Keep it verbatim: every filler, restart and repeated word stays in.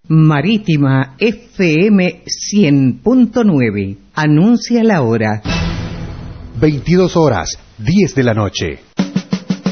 Marítima F M cien punto nueve. Anuncia la hora. veintidós horas, diez de la noche.